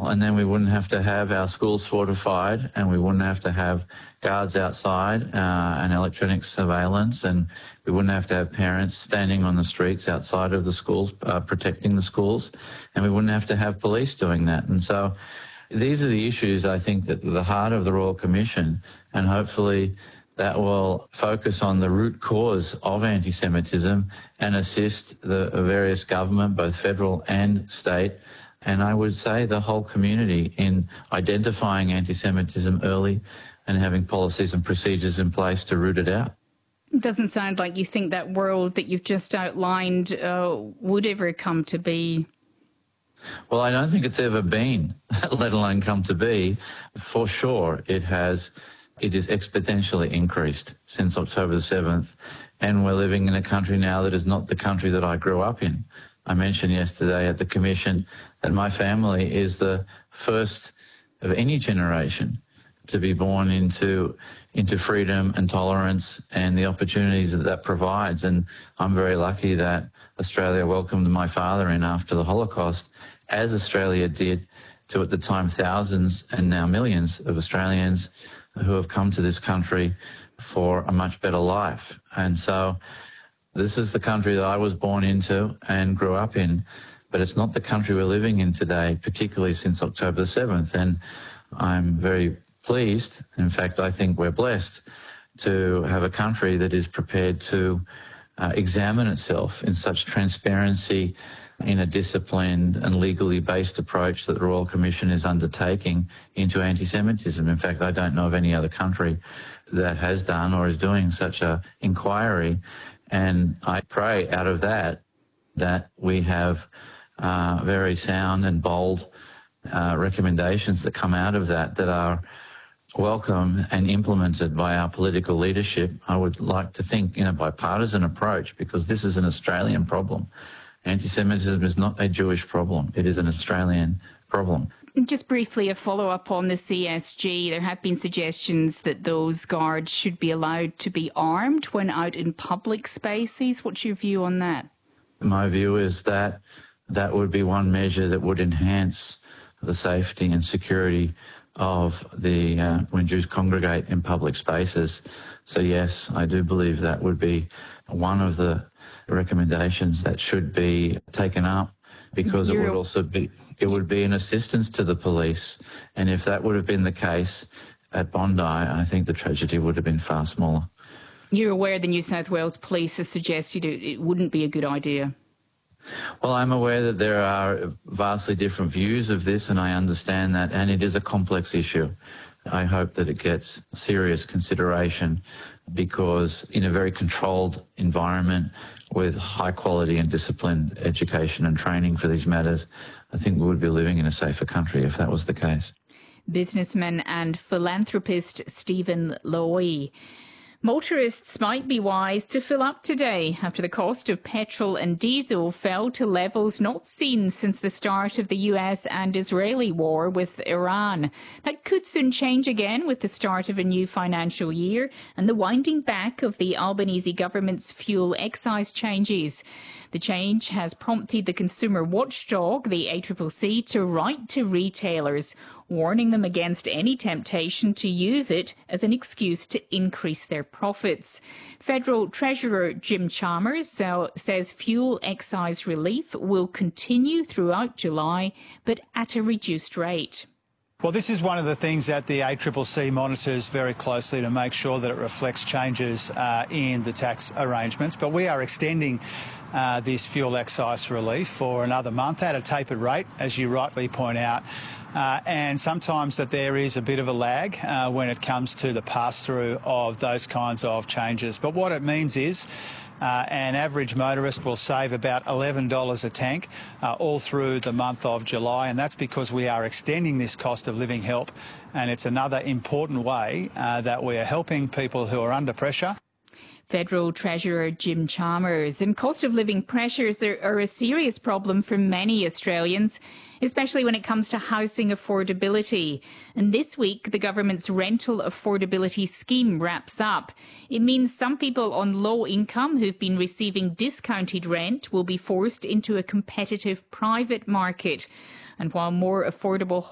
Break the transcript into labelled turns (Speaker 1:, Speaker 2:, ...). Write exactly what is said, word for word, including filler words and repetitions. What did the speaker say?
Speaker 1: and then we wouldn't have to have our schools fortified, and we wouldn't have to have guards outside uh, and electronic surveillance, and we wouldn't have to have parents standing on the streets outside of the schools uh, protecting the schools, and we wouldn't have to have police doing that. And so these are the issues, I think, that are the heart of the Royal Commission, and hopefully that will focus on the root cause of anti-Semitism and assist the various government, both federal and state, and I would say the whole community, in identifying anti-Semitism early and having policies and procedures in place to root it out.
Speaker 2: It doesn't sound like you think that world that you've just outlined uh, would ever come to be.
Speaker 1: Well, I don't think it's ever been, let alone come to be. For sure, it has. It is exponentially increased since October the seventh, and we're living in a country now that is not the country that I grew up in. I mentioned yesterday at the Commission that my family is the first of any generation to be born into into freedom and tolerance and the opportunities that that provides. And I'm very lucky that Australia welcomed my father in after the Holocaust, as Australia did to, at the time, thousands and now millions of Australians who have come to this country for a much better life. And so this is the country that I was born into and grew up in, but it's not the country we're living in today, particularly since October the seventh. And I'm very pleased, in fact, I think we're blessed to have a country that is prepared to uh, examine itself in such transparency, in a disciplined and legally based approach that the Royal Commission is undertaking into anti-Semitism. In fact, I don't know of any other country that has done or is doing such an inquiry. And I pray out of that that we have uh, very sound and bold uh, recommendations that come out of that that are welcome and implemented by our political leadership. I would like to think in a bipartisan approach, because this is an Australian problem. Anti-Semitism is not a Jewish problem. It is an Australian problem.
Speaker 2: Just briefly, a follow-up on the C S G. There have been suggestions that those guards should be allowed to be armed when out in public spaces. What's your view on that?
Speaker 1: My view is that that would be one measure that would enhance the safety and security of the uh, when Jews congregate in public spaces. So yes, I do believe that would be one of the recommendations that should be taken up, because You're... it would also be it would be an assistance to the police. And if that would have been the case at Bondi, I think the tragedy would have been far smaller.
Speaker 2: You're aware the New South Wales Police has suggested it, it wouldn't be a good idea?
Speaker 1: Well, I'm aware that there are vastly different views of this, and I understand that, and it is a complex issue. I hope that it gets serious consideration, because in a very controlled environment with high quality and disciplined education and training for these matters, I think we would be living in a safer country if that was the case.
Speaker 2: Businessman and philanthropist Stephen Loy. Motorists might be wise to fill up today after the cost of petrol and diesel fell to levels not seen since the start of the U S and Israeli war with Iran. That could soon change again with the start of a new financial year and the winding back of the Albanese government's fuel excise changes. The change has prompted the consumer watchdog, the A C C C, to write to retailers, warning them against any temptation to use it as an excuse to increase their profits. Federal Treasurer Jim Chalmers says fuel excise relief will continue throughout July, but at a reduced rate.
Speaker 3: Well, this is one of the things that the A C C C monitors very closely to make sure that it reflects changes uh, in the tax arrangements. But we are extending uh, this fuel excise relief for another month at a tapered rate, as you rightly point out. Uh, and sometimes that there is a bit of a lag uh, when it comes to the pass-through of those kinds of changes. But what it means is Uh, an average motorist will save about eleven dollars a tank uh, all through the month of July, and that's because we are extending this cost of living help, and it's another important way uh, that we are helping people who are under pressure.
Speaker 2: Federal Treasurer Jim Chalmers. And cost of living pressures are, are a serious problem for many Australians, especially when it comes to housing affordability. And this week, the government's rental affordability scheme wraps up. It means some people on low income who've been receiving discounted rent will be forced into a competitive private market. And while more affordable